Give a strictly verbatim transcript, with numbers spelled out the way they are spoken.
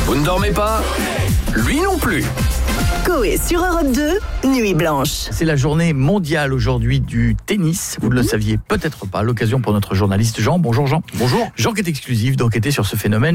Vous ne dormez pas ? Lui non plus. Coé sur Europe deux, Nuit Blanche. C'est la journée mondiale aujourd'hui du tennis. Vous ne le saviez peut-être pas. L'occasion pour notre journaliste Jean. Bonjour Jean. Bonjour. Jean qui est exclusif d'enquêter sur ce phénomène